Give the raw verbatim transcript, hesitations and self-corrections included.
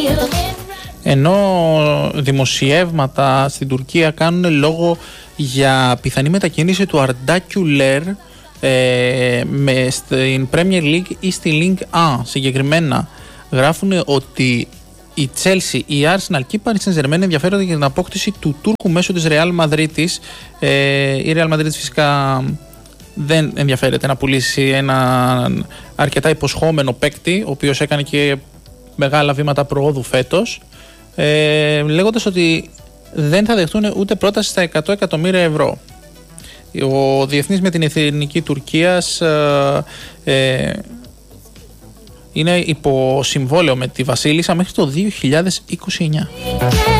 Ενώ δημοσιεύματα στην Τουρκία κάνουν λόγο για πιθανή μετακίνηση του Arda Güler ε, με στην Premier League ή στη Ligue ένα συγκεκριμένα, γράφουν ότι η Chelsea, η Arsenal και η Paris Saint-Germain ενδιαφέρονται για την απόκτηση του Τούρκου μέσω της Real Madridis. Ε, η Real Madrid φυσικά δεν ενδιαφέρεται να πουλήσει έναν αρκετά υποσχόμενο παίκτη, ο οποίος έκανε και μεγάλα βήματα προόδου φέτος, ε, λέγοντας ότι δεν θα δεχτούν ούτε πρόταση στα εκατό εκατομμύρια ευρώ. Ο διεθνής με την εθνική Τουρκίας ε, ε, είναι υπό συμβόλαιο με τη Βασίλισσα μέχρι το δύο χιλιάδες είκοσι εννιά.